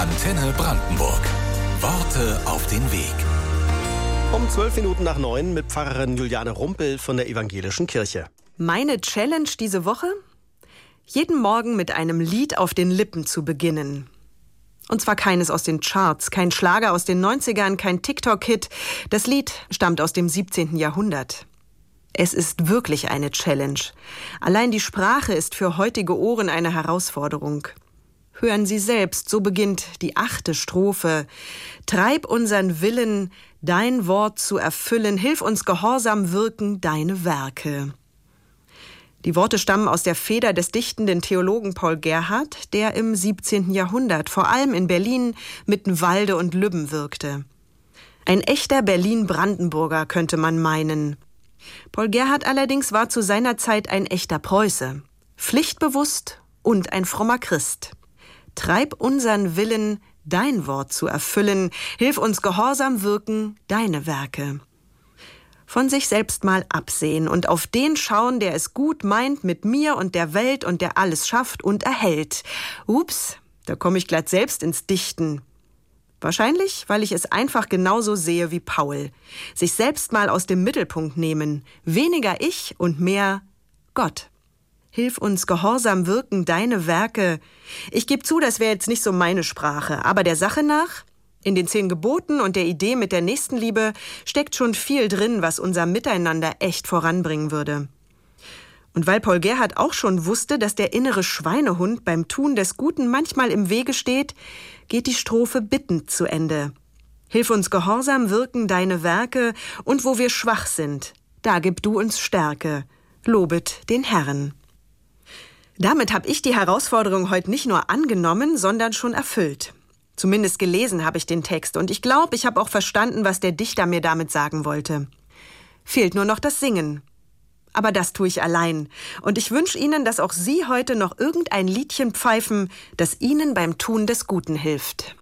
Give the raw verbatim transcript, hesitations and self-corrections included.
Antenne Brandenburg. Worte auf den Weg. Um zwölf Minuten nach neun mit Pfarrerin Juliane Rumpel von der Evangelischen Kirche. Meine Challenge diese Woche? Jeden Morgen mit einem Lied auf den Lippen zu beginnen. Und zwar keines aus den Charts, kein Schlager aus den neunzigern, kein TikTok-Hit. Das Lied stammt aus dem siebzehnten Jahrhundert. Es ist wirklich eine Challenge. Allein die Sprache ist für heutige Ohren eine Herausforderung. Hören Sie selbst, so beginnt die achte Strophe. Treib unseren Willen, dein Wort zu erfüllen, hilf uns gehorsam wirken, deine Werke. Die Worte stammen aus der Feder des dichtenden Theologen Paul Gerhardt, der im siebzehnten Jahrhundert vor allem in Berlin, Mittenwalde und Lübben wirkte. Ein echter Berlin-Brandenburger könnte man meinen. Paul Gerhardt allerdings war zu seiner Zeit ein echter Preuße, pflichtbewusst und ein frommer Christ. Treib unseren Willen, dein Wort zu erfüllen, hilf uns gehorsam wirken, deine Werke. Von sich selbst mal absehen und auf den schauen, der es gut meint mit mir und der Welt und der alles schafft und erhält. Ups, da komme ich glatt selbst ins Dichten. Wahrscheinlich, weil ich es einfach genauso sehe wie Paul. Sich selbst mal aus dem Mittelpunkt nehmen. Weniger ich und mehr Gott. Hilf uns gehorsam wirken, deine Werke. Ich gebe zu, das wäre jetzt nicht so meine Sprache. Aber der Sache nach, in den zehn Geboten und der Idee mit der Nächstenliebe steckt schon viel drin, was unser Miteinander echt voranbringen würde. Und weil Paul Gerhardt auch schon wusste, dass der innere Schweinehund beim Tun des Guten manchmal im Wege steht, geht die Strophe bittend zu Ende. Hilf uns gehorsam wirken, deine Werke, und wo wir schwach sind, da gib du uns Stärke. Lobet den Herrn. Damit habe ich die Herausforderung heute nicht nur angenommen, sondern schon erfüllt. Zumindest gelesen habe ich den Text und ich glaube, ich habe auch verstanden, was der Dichter mir damit sagen wollte. Fehlt nur noch das Singen. Aber das tue ich allein. Und ich wünsche Ihnen, dass auch Sie heute noch irgendein Liedchen pfeifen, das Ihnen beim Tun des Guten hilft.